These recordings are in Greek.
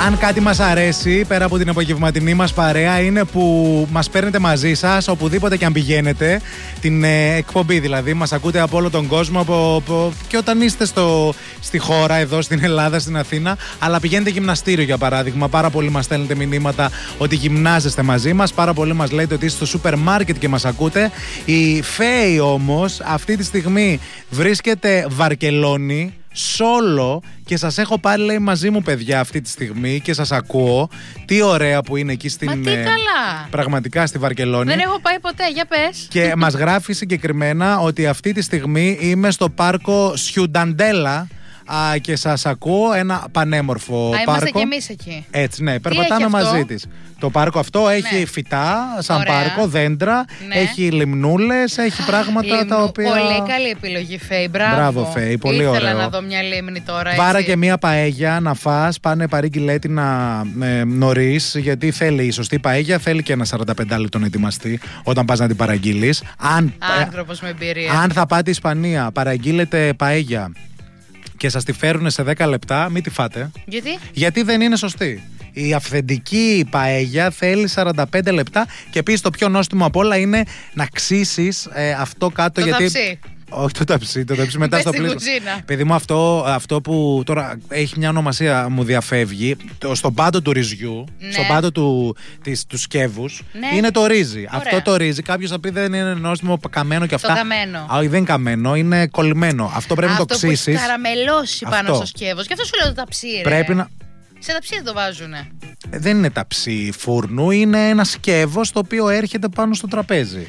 Αν κάτι μας αρέσει, πέρα από την απογευματινή μας παρέα, είναι που μας παίρνετε μαζί σας, οπουδήποτε και αν πηγαίνετε, την εκπομπή δηλαδή. Μας ακούτε από όλο τον κόσμο και όταν είστε στη χώρα, εδώ στην Ελλάδα, στην Αθήνα, αλλά πηγαίνετε γυμναστήριο για παράδειγμα. Πάρα πολλοί μας στέλνετε μηνύματα ότι γυμνάζεστε μαζί μας. Πάρα πολλοί μας λέτε ότι είστε στο σούπερ μάρκετ και μας ακούτε. Η Φέη όμως αυτή τη στιγμή βρίσκεται Βαρκελόνη, Σόλο, και σας έχω πάρει, λέει, μαζί μου, παιδιά, αυτή τη στιγμή και σας ακούω. Τι ωραία που είναι εκεί στην. Μα τι καλά! Πραγματικά στη Βαρκελόνη. Δεν έχω πάει ποτέ, για πες. Και μας γράφει συγκεκριμένα ότι αυτή τη στιγμή είμαι στο πάρκο Σιουνταντέλα και σας ακούω. Ένα πανέμορφο πάρκο. Είμαστε κι εμείς εκεί. Έτσι, ναι, περπατάμε μαζί της. Το πάρκο αυτό έχει φυτά, σαν ωραία πάρκο, δέντρα, έχει λιμνούλες, έχει πράγματα τα οποία. Πολύ καλή επιλογή, Φέη. Μπράβο, Φέη, πολύ ωραίο. Ήθελα να δω μια λίμνη τώρα. Έτσι. Βάρα και μια παέγια να φας. Πάνε παρήγγειλέτινα νωρίς, γιατί θέλει η σωστή παέγια, θέλει και ένα 45 λεπτό να ετοιμαστεί όταν πας να την παραγγείλεις. Άνθρωπος με εμπειρία. Αν θα πάτε Ισπανία, παραγγείλετε παέγια και σας τη φέρουν σε 10 λεπτά, μην τη φάτε. Γιατί δεν είναι σωστή. Η αυθεντική παέγια θέλει 45 λεπτά και επίσης το πιο νόστιμο απ' όλα είναι να ξύσεις αυτό κάτω. Ταψί. Όχι το ταψί μετά στο πλήρω. Παιδί μου, αυτό που τώρα έχει μια ονομασία, μου διαφεύγει, στον πάτο του ρυζιού, στον πάτο του σκεύους, είναι το ρύζι. Ωραία. Αυτό το ρύζι, κάποιος θα πει δεν είναι νόστιμο, καμένο και αυτά. Το καμένο. Όχι, δεν είναι καμένο, είναι κολλημένο. Αυτό πρέπει να το ξύσεις. Αυτό που έχει καραμελώσει πάνω στο σκεύος. Γι' αυτό σου λέω το ταψί, ρε. Πρέπει να. Σε ταψί δεν το βάζουνε. Δεν είναι ταψί φούρνου, είναι ένα σκεύος το οποίο έρχεται πάνω στο τραπέζι.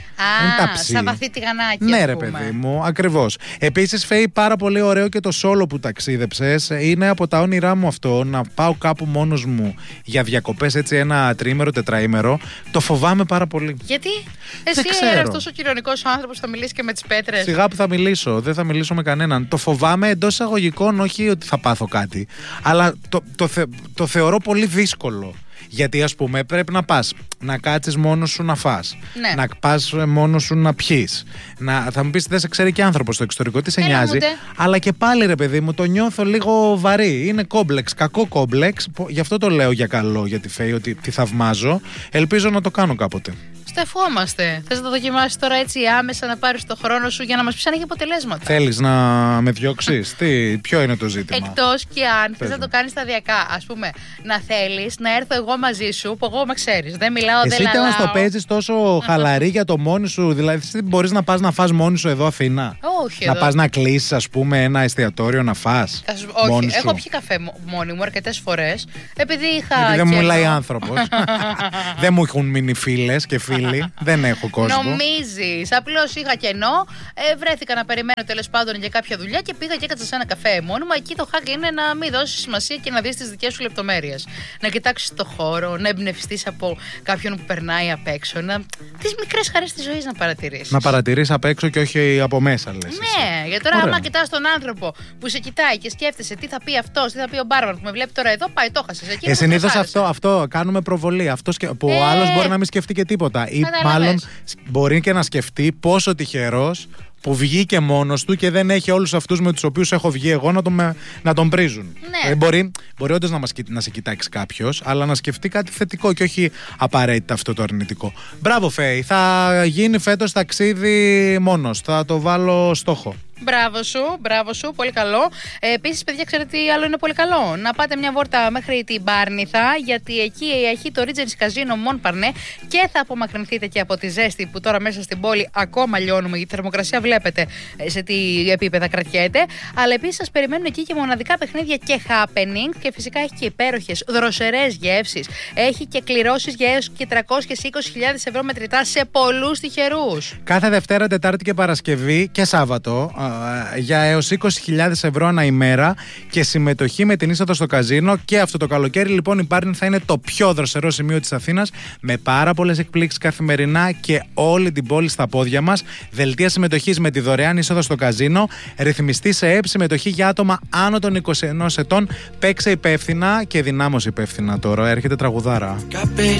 Σαν βαθύ τηγανάκι. Ναι, ρε παιδί μου, ακριβώς. Επίσης, Φέη, πάρα πολύ ωραίο και το Σόλο που ταξίδεψες. Είναι από τα όνειρά μου αυτό, να πάω κάπου μόνος μου για διακοπές, έτσι ένα τριήμερο, τετραήμερο. Το φοβάμαι πάρα πολύ. Γιατί? Εσύ είσαι αυτός ο κοινωνικός άνθρωπος που θα μιλήσει και με τις πέτρες. Σιγά που θα μιλήσω, δεν θα μιλήσω με κανέναν. Το φοβάμαι εντός εισαγωγικών, όχι ότι θα πάθω κάτι. Αλλά το θεωρώ πολύ δύσκολο. Γιατί, ας πούμε, πρέπει να πας να κάτσεις μόνος σου να φας. Ναι. Να πας μόνος σου να πιείς. Θα μου πεις, δεν σε ξέρει και άνθρωπος στο εξωτερικό, τι σε νοιάζει. Αλλά και πάλι, ρε παιδί μου, το νιώθω λίγο βαρύ. Είναι κόμπλεξ, κακό κόμπλεξ. Γι' αυτό το λέω για καλό για τη Φέη, ότι τη θαυμάζω. Ελπίζω να το κάνω κάποτε. Στεφόμαστε. Θες να το δοκιμάσεις τώρα έτσι άμεσα, να πάρεις το χρόνο σου για να μας πεις αν έχει αποτελέσματα? Θέλεις να με διώξεις? Ποιο είναι το ζήτημα? Εκτός και αν θες να το κάνεις σταδιακά. Ας πούμε, να θέλεις να έρθω εγώ μαζί σου, που εγώ με ξέρεις. Δεν μιλάω, δεν λαλάω. Εσύ το παίζεις τόσο χαλαρή για το μόνη σου, δηλαδή μπορείς να πας να φας μόνη σου εδώ Αθήνα? Όχι. Να πας να κλείσεις, ας πούμε, ένα εστιατόριο να φας? Όχι, έχω πιει καφέ μόνη μου αρκετές φορές. Επειδή δεν μου μιλάει άνθρωπος. Δεν μου έχουν μείνει φίλες και φίλοι. Δεν έχω κόσμο. Νομίζεις? Απλώς είχα κενό. Βρέθηκα να περιμένω τέλος πάντων για κάποια δουλειά και πήγα και έκατσα σε ένα καφέ μόνιμα. Εκεί το hack είναι να μην δώσεις σημασία και να δεις τις δικές σου λεπτομέρειες. Να κοιτάξεις το χώρο, να εμπνευστείς από κάποιον που περνάει απ' έξω. Τις μικρές χαρές της ζωής να παρατηρήσεις. Να παρατηρείς απ' έξω και όχι από μέσα, λες. Ναι, γιατί τώρα, άμα κοιτάς τον άνθρωπο που σε κοιτάει και σκέφτεσαι τι θα πει αυτός, τι θα πει ο μπάρμαν που με βλέπει τώρα εδώ, πάει, το χάσες. Συνήθως αυτό κάνουμε προβολή. Αυτό που ο άλλος μπορεί να μην σκεφτεί και τίποτα. Ή μάλλον μπορεί και να σκεφτεί πόσο τυχερός που βγήκε μόνος του και δεν έχει όλους αυτούς με τους οποίους έχω βγει εγώ να τον πρίζουν. Ναι. Μπορεί όντως να σε κοιτάξει κάποιος, αλλά να σκεφτεί κάτι θετικό και όχι απαραίτητα αυτό το αρνητικό. Μπράβο, Φέη. Θα γίνει φέτος ταξίδι μόνος. Θα το βάλω στόχο. Μπράβο σου, πολύ καλό. Επίσης, παιδιά, ξέρετε τι άλλο είναι πολύ καλό? Να πάτε μια βόρτα μέχρι την Πάρνηθα, γιατί εκεί έχει το Regency Casino Montparnasse και θα απομακρυνθείτε και από τη ζέστη που τώρα μέσα στην πόλη ακόμα λιώνουμε. Η θερμοκρασία βλέπετε σε τι επίπεδα κρατιέται. Αλλά επίσης σας περιμένουν εκεί και μοναδικά παιχνίδια και happening και φυσικά έχει και υπέροχες δροσερές γεύσεις. Έχει και κληρώσεις για έως και 320.000 ευρώ μετρητά σε πολλούς τυχερούς. Κάθε Δευτέρα, Τετάρτη και Παρασκευή και Σάββατο για έως 20.000 ευρώ ανά ημέρα και συμμετοχή με την είσοδο στο καζίνο. Και αυτό το καλοκαίρι λοιπόν η Πάρνηθα θα είναι το πιο δροσερό σημείο της Αθήνας, με πάρα πολλές εκπλήξεις καθημερινά και όλη την πόλη στα πόδια μας. Δελτία συμμετοχής με τη δωρεάν είσοδο στο καζίνο. Ρυθμιστή σε ΕΕΠ, συμμετοχή για άτομα άνω των 21 ετών. Παίξε υπεύθυνα και δυνάμωσε υπεύθυνα τώρα. Έρχεται τραγουδάρα.